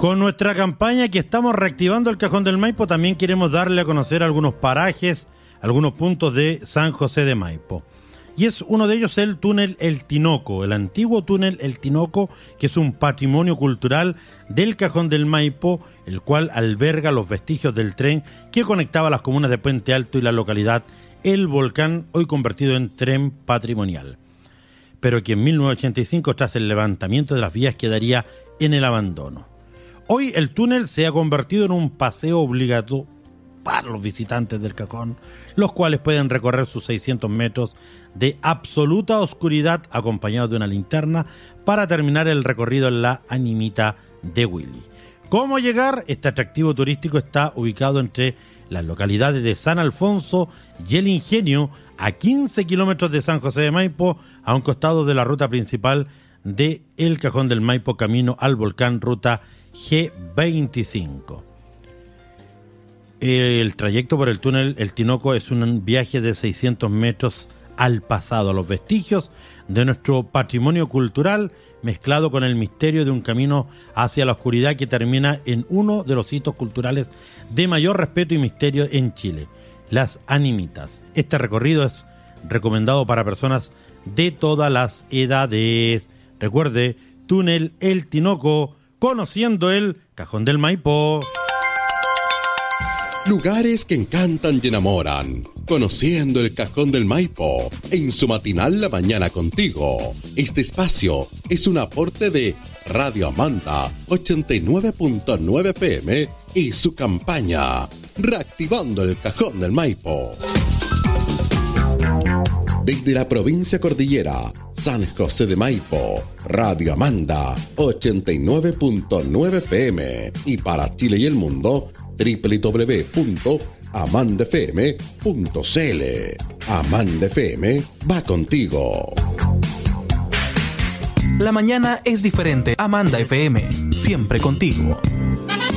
Con nuestra campaña que estamos reactivando el Cajón del Maipo, también queremos darle a conocer algunos parajes, algunos puntos de San José de Maipo. Y es uno de ellos el túnel El Tinoco, el antiguo túnel El Tinoco, que es un patrimonio cultural del Cajón del Maipo, el cual alberga los vestigios del tren que conectaba las comunas de Puente Alto y la localidad El Volcán, hoy convertido en tren patrimonial. Pero que en 1985, tras el levantamiento de las vías, quedaría en el abandono. Hoy el túnel se ha convertido en un paseo obligatorio para los visitantes del Cajón, los cuales pueden recorrer sus 600 metros de absoluta oscuridad acompañados de una linterna para terminar el recorrido en la Animita de Willy. ¿Cómo llegar? Este atractivo turístico está ubicado entre las localidades de San Alfonso y El Ingenio, a 15 kilómetros de San José de Maipo, a un costado de la ruta principal de El Cajón del Maipo, camino al volcán, ruta G25. El trayecto por el túnel El Tinoco es un viaje de 600 metros al pasado, a los vestigios de nuestro patrimonio cultural, mezclado con el misterio de un camino hacia la oscuridad que termina en uno de los hitos culturales de mayor respeto y misterio en Chile, las Animitas. Este recorrido es recomendado para personas de todas las edades. Recuerde, túnel El Tinoco, conociendo el Cajón del Maipo. Lugares que encantan y enamoran, conociendo el Cajón del Maipo, en su matinal La Mañana Contigo. Este espacio es un aporte de Radio Amanda 89.9 FM y su campaña Reactivando el Cajón del Maipo. Desde la provincia cordillera, San José de Maipo, Radio Amanda 89.9 FM y para Chile y el mundo, www.amandafm.cl. Amanda FM va contigo. La mañana es diferente. Amanda FM, siempre contigo.